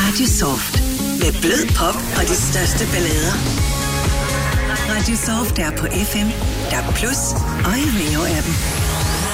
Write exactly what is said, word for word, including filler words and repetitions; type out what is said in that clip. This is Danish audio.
Radio Soft. Med blød pop og de største ballader. Radio Soft er på F M, D A B plus og i Rio-appen.